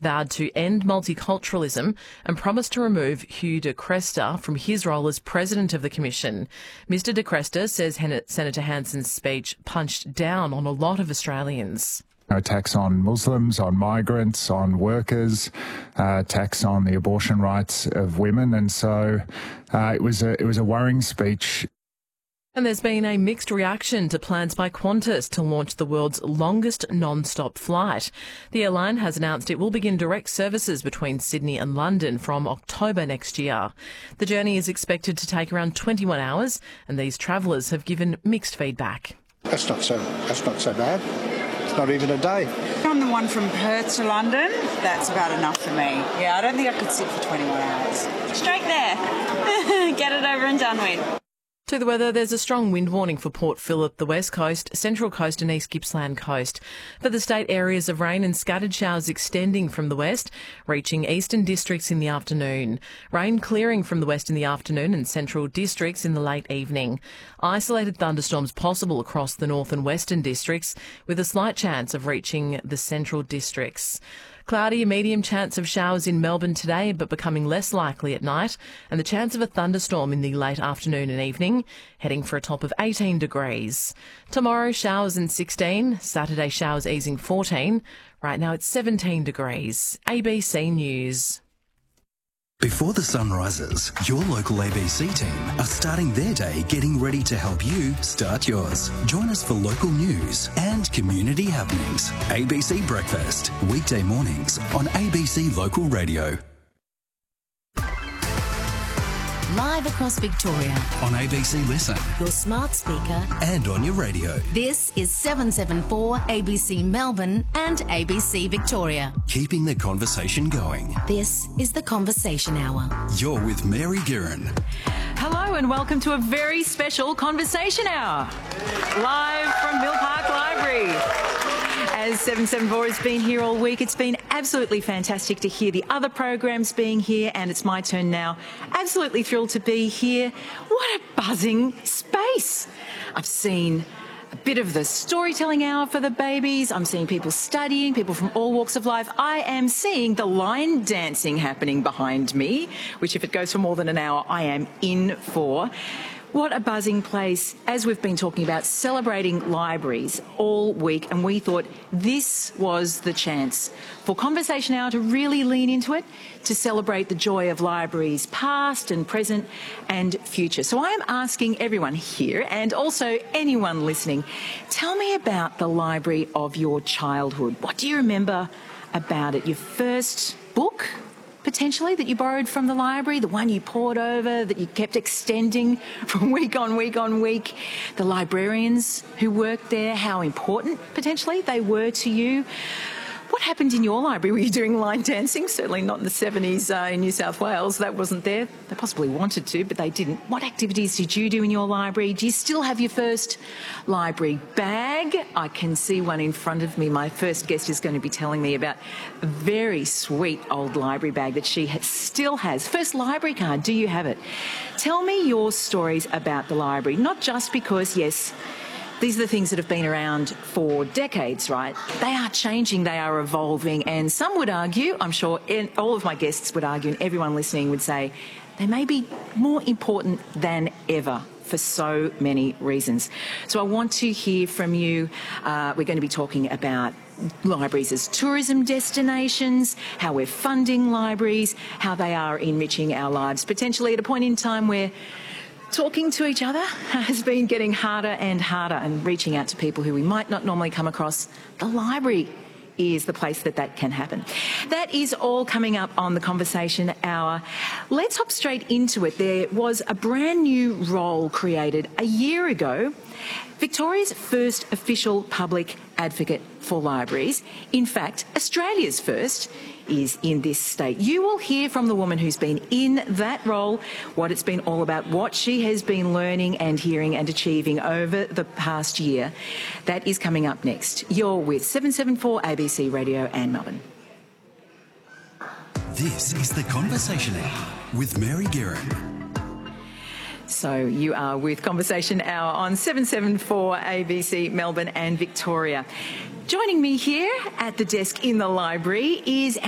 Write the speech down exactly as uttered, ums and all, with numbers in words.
vowed to end multiculturalism and promised to remove Hugh de Cresta from his role as president of the Commission. Mister de Cresta says Senator Hanson's speech punched down on a lot of Australians. Attacks on Muslims, on migrants, on workers, uh, attacks on the abortion rights of women, and so uh, it was a it was a worrying speech. And there's been a mixed reaction to plans by Qantas to launch the world's longest non-stop flight. The airline has announced it will begin direct services between Sydney and London from October next year. The journey is expected to take around twenty-one hours, and these travellers have given mixed feedback. That's not so. That's not so bad. It's not even a day. On the one from Perth to London, that's about enough for me. Yeah, I don't think I could sit for twenty-one hours. Straight there. Get it over and done with. To the weather, there's a strong wind warning for Port Phillip, the West Coast, Central Coast and East Gippsland Coast. For the state, areas of rain and scattered showers extending from the west, reaching eastern districts in the afternoon. Rain clearing from the west in the afternoon and central districts in the late evening. Isolated thunderstorms possible across the north and western districts, with a slight chance of reaching the central districts. Cloudy, a medium chance of showers in Melbourne today, but becoming less likely at night, and the chance of a thunderstorm in the late afternoon and evening, heading for a top of eighteen degrees. Tomorrow, showers and sixteen, Saturday showers easing fourteen. Right now it's seventeen degrees. A B C News. Before the sun rises, your local A B C team are starting their day getting ready to help you start yours. Join us for local news and community happenings. A B C Breakfast, weekday mornings on A B C Local Radio. Live across Victoria. On A B C Listen. Your smart speaker. And on your radio. This is seven seven four A B C Melbourne and A B C Victoria. Keeping the conversation going. This is The Conversation Hour. You're with Mary Guerin. Hello and welcome to a very special Conversation Hour. Live from Mill Park Library. As seven seven four has been here all week, it's been absolutely fantastic to hear the other programs being here, and it's my turn now. Absolutely thrilled to be here. What a buzzing space. I've seen a bit of the storytelling hour for the babies. I'm seeing people studying, people from all walks of life. I am seeing the line dancing happening behind me, which if it goes for more than an hour, I am in for. What a buzzing place, as we've been talking about, celebrating libraries all week, and we thought this was the chance for Conversation Hour to really lean into it, to celebrate the joy of libraries past and present and future. So I am asking everyone here, and also anyone listening, tell me about the library of your childhood. What do you remember about it? Your first book, potentially, that you borrowed from the library, the one you pored over, that you kept extending from week on week on week, the librarians who worked there, how important, potentially, they were to you. What happened in your library? Were you doing line dancing? Certainly not in the seventies uh, in New South Wales. That wasn't there. They possibly wanted to, but they didn't. What activities did you do in your library? Do you still have your first library bag? I can see one in front of me. My first guest is going to be telling me about a very sweet old library bag that she has, still has. First library card, do you have it? Tell me your stories about the library, not just because, yes, these are the things that have been around for decades, right? They are changing, they are evolving, and some would argue, I'm sure all of my guests would argue, and everyone listening would say, they may be more important than ever for so many reasons. So I want to hear from you. Uh, we're going to be talking about libraries as tourism destinations, how we're funding libraries, how they are enriching our lives, potentially at a point in time where talking to each other has been getting harder and harder, and reaching out to people who we might not normally come across. The library is the place that that can happen. That is all coming up on the Conversation Hour. Let's hop straight into it. There was a brand new role created a year ago. Victoria's first official public advocate for libraries, in fact, Australia's first, is in this state. You will hear from the woman who's been in that role, what it's been all about, what she has been learning and hearing and achieving over the past year. That is coming up next. You're with seven seven four A B C Radio and Melbourne. This is The Conversation Hour with Mary Guerin. So you are with Conversation Hour on seven seven four A B C Melbourne and Victoria. Joining me here at the desk in the library is